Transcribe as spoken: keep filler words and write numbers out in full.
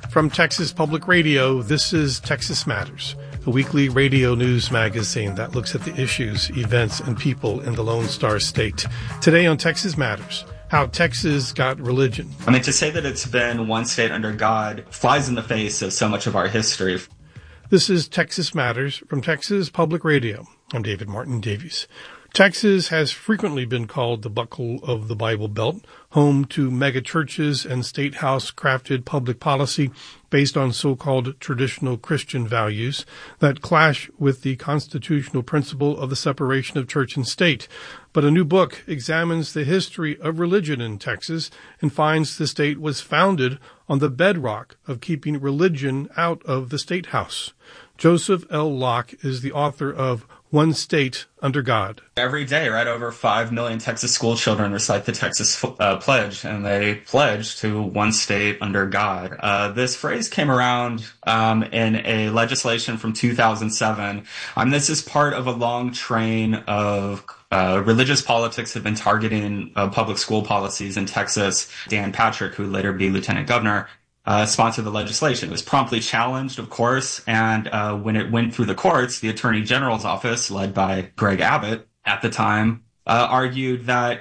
From Texas Public Radio, this is Texas Matters, a weekly radio news magazine that looks at the issues, events, and people in the Lone Star State. Today on Texas Matters, how Texas got religion. I mean, to say that it's been one state under God flies in the face of so much of our history. This is Texas Matters from Texas Public Radio. I'm David Martin Davies. Texas has frequently been called the buckle of the Bible Belt, home to megachurches and state house-crafted public policy based on so-called traditional Christian values that clash with the constitutional principle of the separation of church and state. But a new book examines the history of religion in Texas and finds the state was founded on the bedrock of keeping religion out of the state house. Joseph L. Locke is the author of One State Under God. Every day, right, over five million Texas school children recite the Texas uh, Pledge, and they pledge to one state under God. Uh, this phrase came around um, in a legislation from two thousand seven. Um, this is part of a long train of Uh, religious politics have been targeting uh, public school policies in Texas. Dan Patrick, who would later be lieutenant governor, uh, sponsored the legislation. It was promptly challenged, of course, and uh, when it went through the courts, the attorney general's office, led by Greg Abbott at the time, uh, argued that